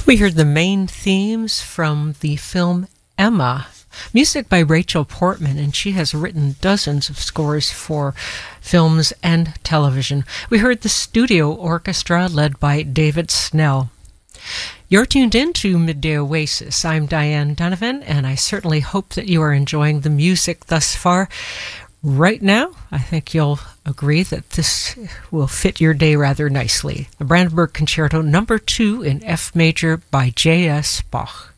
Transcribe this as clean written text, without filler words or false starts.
We heard the main themes from the film Emma, music by Rachel Portman, and she has written dozens of scores for films and television. We heard the studio orchestra led by David Snell. You're tuned in to Midday Oasis. I'm Diane Donovan, and I certainly hope that you are enjoying the music thus far. Right now, I think you'll agree that this will fit your day rather nicely. The Brandenburg Concerto No. 2 in F major by J.S. Bach.